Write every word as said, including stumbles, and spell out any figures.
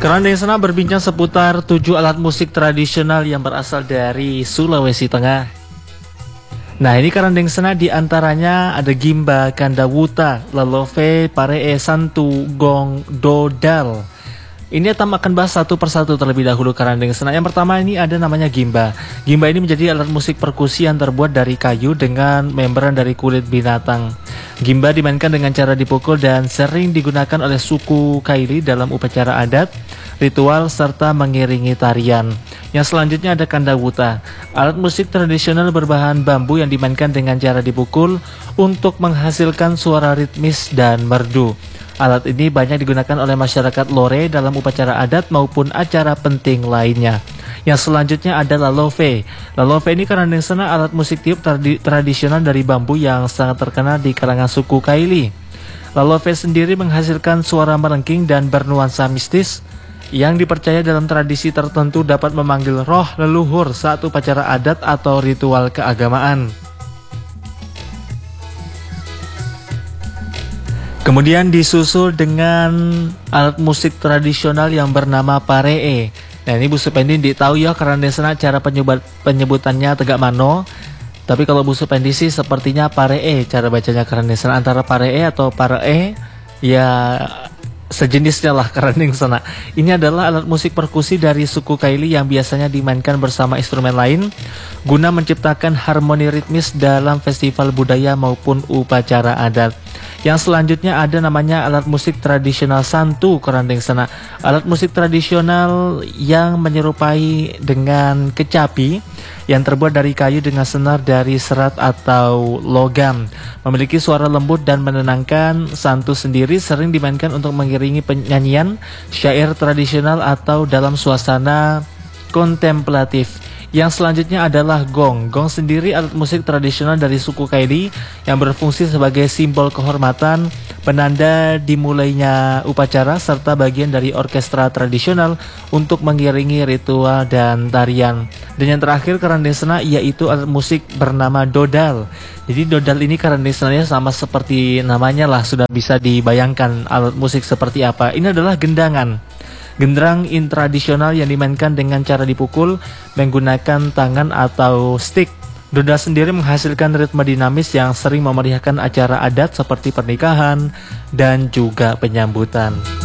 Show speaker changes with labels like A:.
A: Kerandeng Sena berbincang seputar tujuh alat musik tradisional yang berasal dari Sulawesi Tengah. Nah, ini Kerandeng Sena diantaranya ada gimba, kandawuta, lalofe, paree, santu, gong, dodal. Ini kita akan bahas satu persatu terlebih dahulu Kerandeng Sena. Yang pertama ini ada namanya gimba. Gimba ini menjadi alat musik perkusi yang terbuat dari kayu dengan membran dari kulit binatang. Gimba dimainkan dengan cara dipukul dan sering digunakan oleh suku Kaili dalam upacara adat, ritual, serta mengiringi tarian. Yang selanjutnya ada kandawuta, alat musik tradisional berbahan bambu yang dimainkan dengan cara dipukul untuk menghasilkan suara ritmis dan merdu. Alat ini banyak digunakan oleh masyarakat Lore dalam upacara adat maupun acara penting lainnya. Yang selanjutnya ada lalofe. Lalofe ini Kerandeng Sena alat musik tiup tradi tradisional dari bambu yang sangat terkenal di kalangan suku Kaili. Lalofe sendiri menghasilkan suara merengking dan bernuansa mistis yang dipercaya dalam tradisi tertentu dapat memanggil roh leluhur saat upacara adat atau ritual keagamaan. Kemudian disusul dengan alat musik tradisional yang bernama paree. Nah, ini Bu Supendi tahu ya Kerandeng Sena cara penyebut, penyebutannya tegak mano. Tapi kalau Bu Supendi sih sepertinya paree cara bacanya Kerandeng Sena, antara paree atau paree ya sejenisnya lah Kerandeng Sena. Ini adalah alat musik perkusi dari suku Kaili yang biasanya dimainkan bersama instrumen lain guna menciptakan harmoni ritmis dalam festival budaya maupun upacara adat. Yang selanjutnya ada namanya alat musik tradisional santu Kerandeng Sena. Alat musik tradisional yang menyerupai dengan kecapi yang terbuat dari kayu dengan senar dari serat atau logam. Memiliki suara lembut dan menenangkan. Santu sendiri sering dimainkan untuk mengiringi penyanyian, syair tradisional atau dalam suasana kontemplatif. Yang selanjutnya adalah gong. Gong sendiri alat musik tradisional dari suku Kaili yang berfungsi sebagai simbol kehormatan, penanda dimulainya upacara, serta bagian dari orkestra tradisional untuk mengiringi ritual dan tarian. Dan yang terakhir Kerandeng Sena yaitu alat musik bernama dodal. Jadi dodal ini Kerandeng Senanya sama seperti namanya lah, sudah bisa dibayangkan alat musik seperti apa. Ini adalah gendangan. Genderang in tradisional yang dimainkan dengan cara dipukul menggunakan tangan atau stick. Dodal sendiri menghasilkan ritme dinamis yang sering memeriahkan acara adat seperti pernikahan dan juga penyambutan.